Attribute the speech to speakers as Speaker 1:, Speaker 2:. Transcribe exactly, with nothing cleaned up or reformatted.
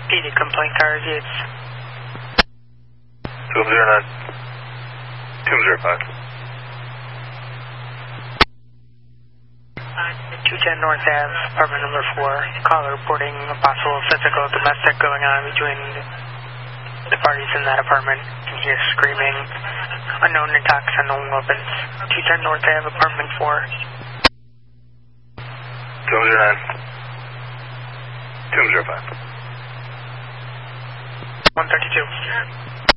Speaker 1: P D complaint cars, yes.
Speaker 2: two zero nine. two zero five.
Speaker 1: two ten North Ave, apartment number four. Caller reporting a possible physical domestic going on between the parties in that apartment. You hear screaming, unknown attacks, unknown weapons. two ten North Ave, apartment four.
Speaker 2: two zero nine. two zero five.
Speaker 1: one thirty-two.